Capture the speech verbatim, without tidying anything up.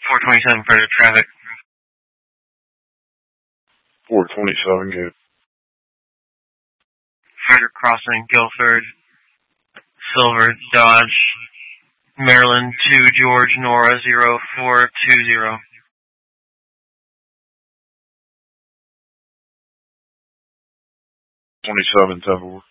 four twenty-seven further traffic. four twenty-seven, good. Further crossing, Guilford, Silver, Dodge, Maryland two, George, Nora, zero four two zero. twenty-seven, ten four.